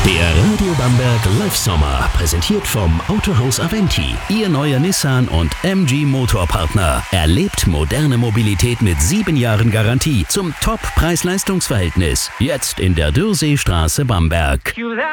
Der Radio Bamberg Live Sommer, präsentiert vom Autohaus Aventi. Ihr neuer Nissan und MG Motorpartner. Erlebt moderne Mobilität mit 7 Jahren Garantie zum Top-Preis-Leistungs-Verhältnis. Jetzt in der Dürrseestraße Bamberg.